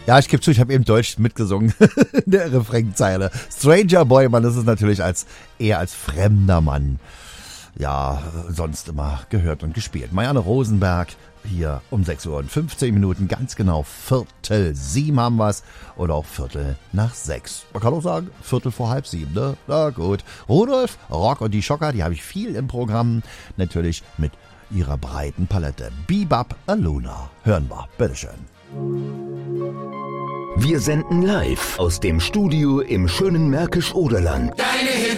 Ja, ich gebe zu, ich habe eben Deutsch mitgesungen in der Refrainzeile. Stranger Boy, man ist es natürlich eher als fremder Mann. Ja, sonst immer gehört und gespielt. Marianne Rosenberg hier um 6 Uhr und 15 Minuten, ganz genau 6:45 haben wir's oder auch 6:15. Man kann auch sagen 6:45, ne? Na gut. Rudolf, Rock und die Schocker, die habe ich viel im Programm, natürlich mit ihrer breiten Palette. Bebop Aluna, hören wir, bitteschön. Wir senden live aus dem Studio im schönen Märkisch-Oderland. Deine Hits